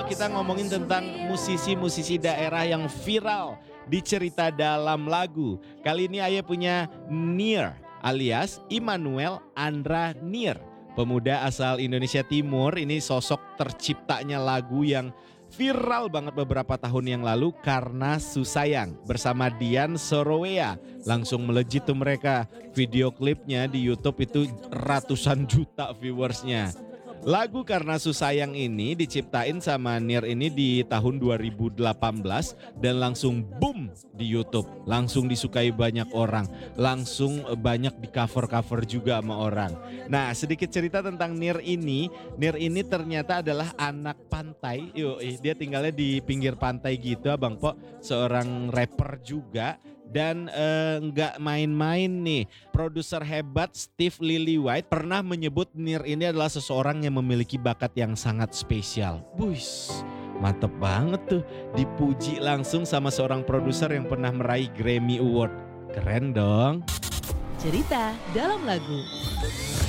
kita ngomongin tentang musisi-musisi daerah yang viral di cerita dalam lagu. Kali ini Aye punya Nier alias Immanuel Andra Nier. Pemuda asal Indonesia Timur, ini sosok terciptanya lagu yang viral banget beberapa tahun yang lalu karena Susayang bersama Dian Sorowea. Langsung melejit tuh mereka. Video klipnya di YouTube itu ratusan juta viewersnya. Lagu Karena Susayang ini diciptain sama Nier ini di tahun 2018 dan langsung boom di YouTube. Langsung disukai banyak orang, langsung banyak di cover-cover juga sama orang. Nah, sedikit cerita tentang Nier ini. Nier ini ternyata adalah anak pantai. Dia tinggalnya di pinggir pantai gitu, Abang Po. Seorang rapper juga. Dan nggak main-main nih, produser hebat Steve Lillywhite pernah menyebut Nier ini adalah seseorang yang memiliki bakat yang sangat spesial. Buis, mantep banget tuh, dipuji langsung sama seorang produser yang pernah meraih Grammy Award. Keren dong. Cerita dalam lagu.